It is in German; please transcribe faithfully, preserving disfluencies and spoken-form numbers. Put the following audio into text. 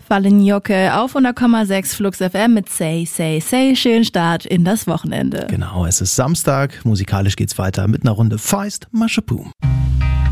Fallen Jocke auf hundert Komma sechs Flux F M mit Say, Say, Say. Schönen Start in das Wochenende. Genau, es ist Samstag. Musikalisch geht's weiter mit einer Runde Feist Maschepum.